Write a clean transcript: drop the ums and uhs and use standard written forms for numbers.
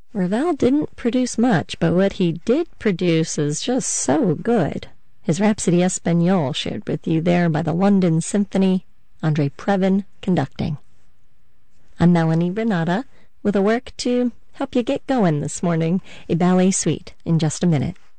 Ravel didn't produce much, but what he did produce is just so good. His Rhapsody Espagnole, shared with you there by the London Symphony, Andre Previn conducting. I'm Melanie Renata with a work to help you get going this morning, a ballet suite in just a minute.